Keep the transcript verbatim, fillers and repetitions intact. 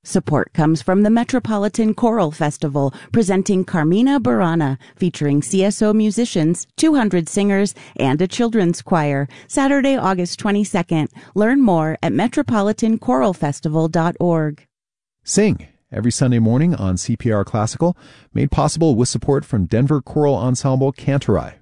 Support comes from the Metropolitan Choral Festival, presenting Carmina Burana, featuring C S O musicians, two hundred singers, and a children's choir, Saturday, August twenty-second. Learn more at metropolitan choral festival dot org. Sing every Sunday morning on C P R Classical, made possible with support from Denver Choral Ensemble Cantorai.